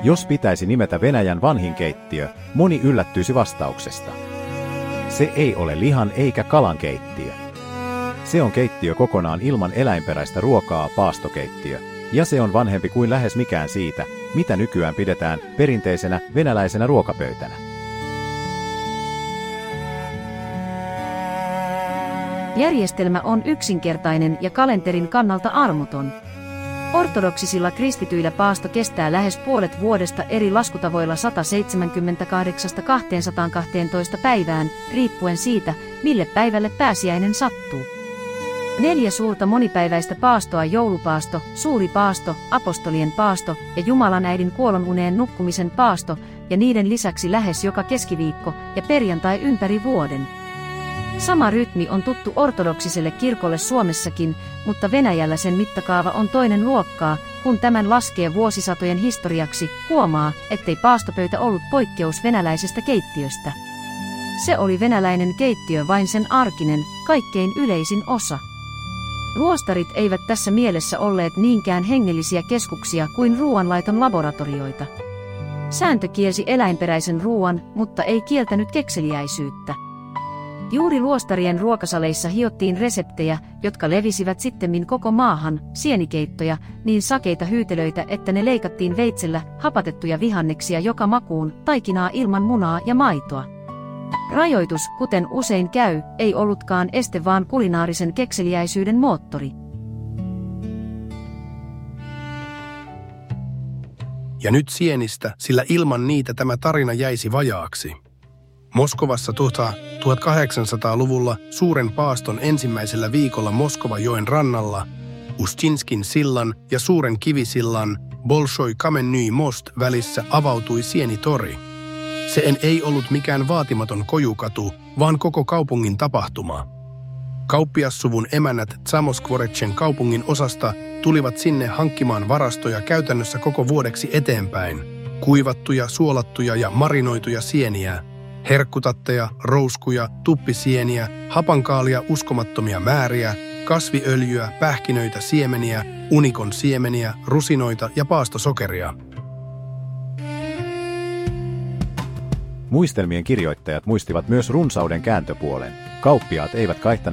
Jos pitäisi nimetä Venäjän vanhin keittiö, moni yllättyisi vastauksesta. Se ei ole lihan eikä kalan keittiö. Se on keittiö kokonaan ilman eläinperäistä ruokaa, paastokeittiö, ja se on vanhempi kuin lähes mikään siitä, mitä nykyään pidetään perinteisenä venäläisenä ruokapöytänä. Järjestelmä on yksinkertainen ja kalenterin kannalta armoton. Ortodoksisilla kristityillä paasto kestää lähes puolet vuodesta eri laskutavoilla 178–212 päivään, riippuen siitä, mille päivälle pääsiäinen sattuu. 4 suurta monipäiväistä paastoa: joulupaasto, suuri paasto, apostolien paasto ja Jumalan äidin kuolonuneen nukkumisen paasto, ja niiden lisäksi lähes joka keskiviikko ja perjantai ympäri vuoden. Sama rytmi on tuttu ortodoksiselle kirkolle Suomessakin, mutta Venäjällä sen mittakaava on toinen luokkaa. Kun tämän laskee vuosisatojen historiaksi, huomaa, ettei paastopöytä ollut poikkeus venäläisestä keittiöstä. Se oli venäläinen keittiö vain sen arkinen, kaikkein yleisin osa. Luostarit eivät tässä mielessä olleet niinkään hengellisiä keskuksia kuin ruoanlaiton laboratorioita. Sääntö kielsi eläinperäisen ruoan, mutta ei kieltänyt kekseliäisyyttä. Juuri luostarien ruokasaleissa hiottiin reseptejä, jotka levisivät sittemmin koko maahan, sienikeittoja, niin sakeita hyytelöitä, että ne leikattiin veitsellä, hapatettuja vihanneksia joka makuun, taikinaa ilman munaa ja maitoa. Rajoitus, kuten usein käy, ei ollutkaan este vaan kulinaarisen kekseliäisyyden moottori. Ja nyt sienistä, sillä ilman niitä tämä tarina jäisi vajaaksi. Moskovassa 1800-luvulla suuren paaston ensimmäisellä viikolla Moskovajoen rannalla, Ustinskin sillan ja suuren kivisillan Bolshoi Kamenny Most välissä avautui sienitori. Se ei ollut mikään vaatimaton kojukatu, vaan koko kaupungin tapahtuma. Kauppiassuvun emännät Zamoskvoretsen kaupungin osasta tulivat sinne hankkimaan varastoja käytännössä koko vuodeksi eteenpäin. Kuivattuja, suolattuja ja marinoituja sieniä, herkkutatteja, rouskuja, tuppisieniä, hapankaalia uskomattomia määriä, kasviöljyä, pähkinöitä, siemeniä, unikon siemeniä, rusinoita ja paastosokeria. Muistelmien kirjoittajat muistivat myös runsauden kääntöpuolen. Kauppiaat eivät kaihtaneet